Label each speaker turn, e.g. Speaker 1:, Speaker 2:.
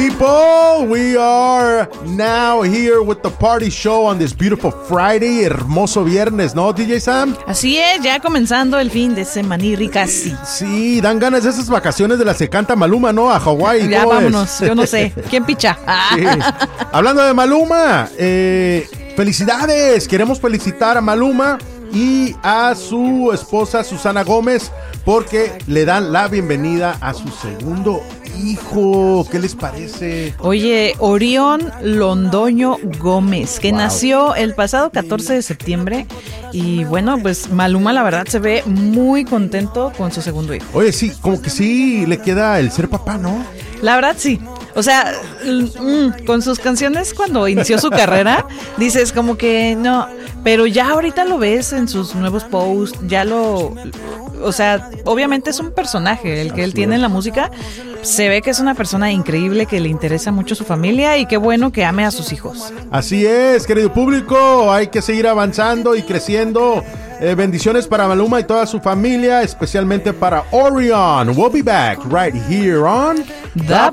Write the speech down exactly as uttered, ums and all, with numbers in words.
Speaker 1: people, we are now here with the party show on this beautiful Friday, hermoso viernes, ¿no, D J Sam?
Speaker 2: Así es, ya comenzando el fin de semana y casi.
Speaker 1: Sí, dan ganas de esas vacaciones de las que canta Maluma, ¿no? A Hawái.
Speaker 2: Ya vámonos, es? Yo no sé, ¿quién picha?
Speaker 1: Sí. Hablando de Maluma, eh, felicidades, queremos felicitar a Maluma y a su esposa Susana Gómez porque le dan la bienvenida a su segundo hijo. ¿Qué les parece?
Speaker 2: Oye, Orión Londoño Gómez, que wow. nació el pasado catorce de septiembre. Y bueno, pues Maluma la verdad se ve muy contento con su segundo hijo.
Speaker 1: Oye, sí, como que sí le queda el ser papá, ¿no?
Speaker 2: La verdad sí. O sea, mm, con sus canciones cuando inició su carrera, dices como que no, pero ya ahorita lo ves en sus nuevos posts, ya lo, o sea, obviamente es un personaje el que él tiene en la música, se ve que es una persona increíble, que le interesa mucho su familia y qué bueno que ame a sus hijos.
Speaker 1: Así es, querido público, hay que seguir avanzando y creciendo. Eh, bendiciones para Maluma y toda su familia, especialmente para Orion. We'll be back right here on
Speaker 2: The